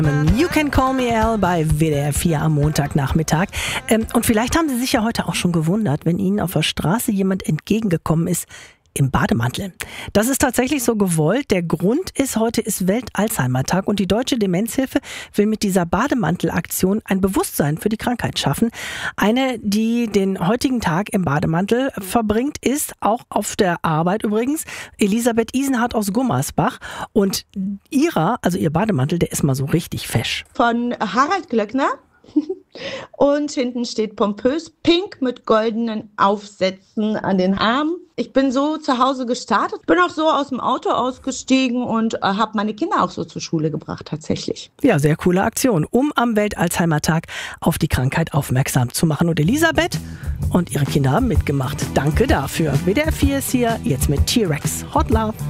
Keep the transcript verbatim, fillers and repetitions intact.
You Can Call Me Al bei W D R vier am Montagnachmittag. Ähm, und vielleicht haben Sie sich ja heute auch schon gewundert, wenn Ihnen auf der Straße jemand entgegengekommen ist im Bademantel. Das ist tatsächlich so gewollt. Der Grund ist, heute ist Welt-Alzheimer-Tag und die Deutsche Demenzhilfe will mit dieser Bademantelaktion ein Bewusstsein für die Krankheit schaffen. Eine, die den heutigen Tag im Bademantel verbringt, ist auch auf der Arbeit übrigens Elisabeth Isenhardt aus Gummersbach. Und ihrer, also ihr Bademantel, der ist mal so richtig fesch. Von Harald Glöckner. Und hinten steht pompös pink mit goldenen Aufsätzen an den Armen. Ich bin so zu Hause gestartet, bin auch so aus dem Auto ausgestiegen und äh, habe meine Kinder auch so zur Schule gebracht tatsächlich. Ja, sehr coole Aktion, um am Welt-Alzheimer-Tag auf die Krankheit aufmerksam zu machen. Und Elisabeth und ihre Kinder haben mitgemacht. Danke dafür. W D R vier ist hier jetzt mit T-Rex. Hot Love.